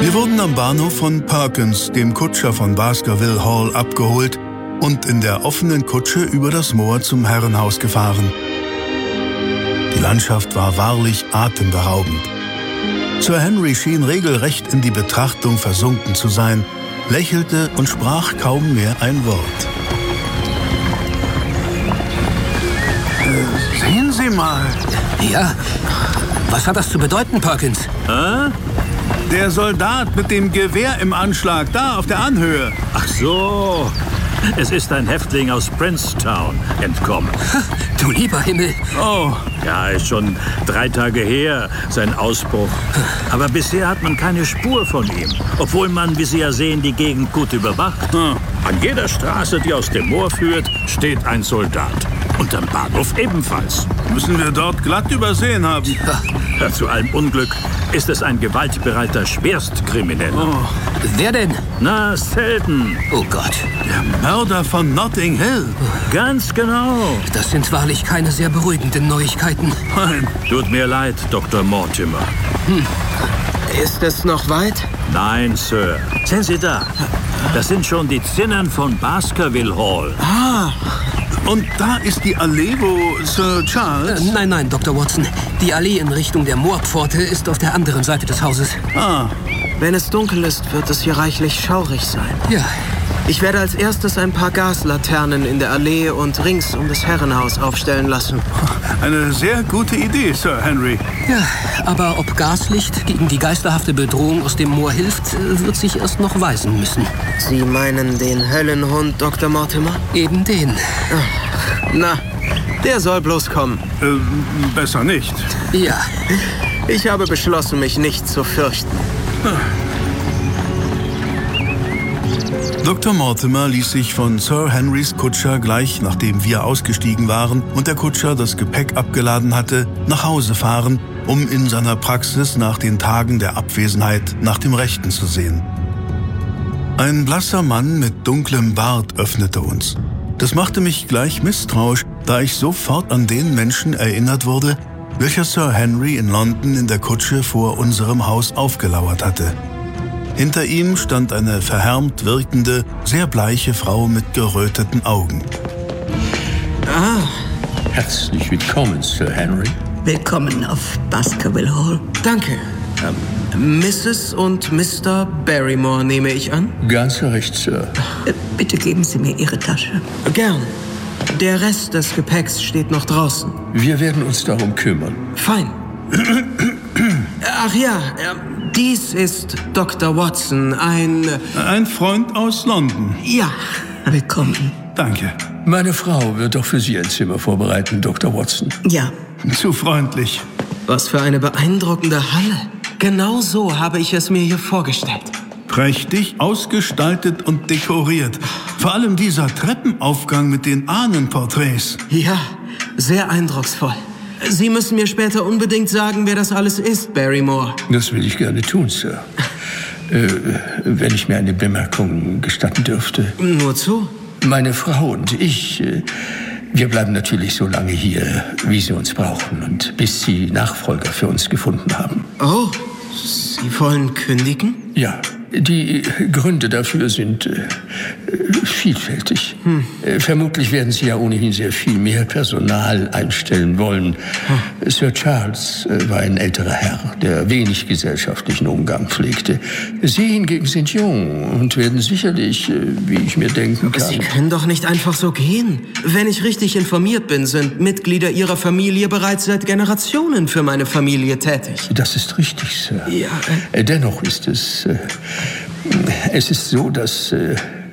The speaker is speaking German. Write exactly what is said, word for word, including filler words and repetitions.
Wir wurden am Bahnhof von Perkins, dem Kutscher von Baskerville Hall, abgeholt und in der offenen Kutsche über das Moor zum Herrenhaus gefahren. Die Landschaft war wahrlich atemberaubend. Sir Henry schien regelrecht in die Betrachtung versunken zu sein, lächelte und sprach kaum mehr ein Wort. Äh, sehen Sie mal. Ja, was hat das zu bedeuten, Perkins? Hä? Der Soldat mit dem Gewehr im Anschlag, da auf der Anhöhe. Ach so, es ist ein Häftling aus Princetown entkommen. Du lieber Himmel. Oh, ja, ist schon drei Tage her, sein Ausbruch. Aber bisher hat man keine Spur von ihm. Obwohl man, wie Sie ja sehen, die Gegend gut überwacht. Hm. An jeder Straße, die aus dem Moor führt, steht ein Soldat. Und am Bahnhof ebenfalls. Müssen wir dort glatt übersehen haben. Ja, zu allem Unglück ist es ein gewaltbereiter Schwerstkrimineller. Oh. Wer denn? Na, Selden. Oh Gott. Der Mörder von Notting Hill. Ganz genau. Das sind wahrlich keine sehr beruhigenden Neuigkeiten. Nein. Tut mir leid, Doktor Mortimer. Hm. Ist es noch weit? Nein, Sir. Sehen Sie da. Das sind schon die Zinnen von Baskerville Hall. Ah. Und da ist die Allee, wo Sir Charles... Äh, nein, nein, Doktor Watson. Die Allee in Richtung der Moorpforte ist auf der anderen Seite des Hauses. Ah. Wenn es dunkel ist, wird es hier reichlich schaurig sein. Ja. Ich werde als erstes ein paar Gaslaternen in der Allee und rings um das Herrenhaus aufstellen lassen. Eine sehr gute Idee, Sir Henry. Ja, aber ob Gaslicht gegen die geisterhafte Bedrohung aus dem Moor hilft, wird sich erst noch weisen müssen. Sie meinen den Höllenhund, Doktor Mortimer? Eben den. Ach, na, der soll bloß kommen. Äh, besser nicht. Ja, ich habe beschlossen, mich nicht zu fürchten. Doktor Mortimer ließ sich von Sir Henrys Kutscher gleich, nachdem wir ausgestiegen waren und der Kutscher das Gepäck abgeladen hatte, nach Hause fahren, um in seiner Praxis nach den Tagen der Abwesenheit nach dem Rechten zu sehen. Ein blasser Mann mit dunklem Bart öffnete uns. Das machte mich gleich misstrauisch, da ich sofort an den Menschen erinnert wurde, welcher Sir Henry in London in der Kutsche vor unserem Haus aufgelauert hatte. Hinter ihm stand eine verhärmt wirkende, sehr bleiche Frau mit geröteten Augen. Ah. Herzlich willkommen, Sir Henry. Willkommen auf Baskerville Hall. Danke. Ähm, Misses und Mister Barrymore nehme ich an? Ganz recht, Sir. Äh, bitte geben Sie mir Ihre Tasche. Gern. Der Rest des Gepäcks steht noch draußen. Wir werden uns darum kümmern. Fein. Ach ja, äh, dies ist Doktor Watson, ein... Ein Freund aus London. Ja. Willkommen. Danke. Meine Frau wird doch für Sie ein Zimmer vorbereiten, Doktor Watson. Ja. Zu freundlich. Was für eine beeindruckende Halle. Genau so habe ich es mir hier vorgestellt. Prächtig ausgestaltet und dekoriert. Vor allem dieser Treppenaufgang mit den Ahnenporträts. Ja, sehr eindrucksvoll. Sie müssen mir später unbedingt sagen, wer das alles ist, Barrymore. Das will ich gerne tun, Sir. Äh, wenn ich mir eine Bemerkung gestatten dürfte. Nur zu. Meine Frau und ich, äh, wir bleiben natürlich so lange hier, wie Sie uns brauchen und bis Sie Nachfolger für uns gefunden haben. Oh, Sie wollen kündigen? Ja. Die Gründe dafür sind äh, vielfältig. Hm. Äh, vermutlich werden Sie ja ohnehin sehr viel mehr Personal einstellen wollen. Hm. Sir Charles äh, war ein älterer Herr, der wenig gesellschaftlichen Umgang pflegte. Sie hingegen sind jung und werden sicherlich, äh, wie ich mir denken kann... Sie können doch nicht einfach so gehen. Wenn ich richtig informiert bin, sind Mitglieder Ihrer Familie bereits seit Generationen für meine Familie tätig. Das ist richtig, Sir. Ja, äh... Dennoch ist es... Äh, Es ist so, dass äh,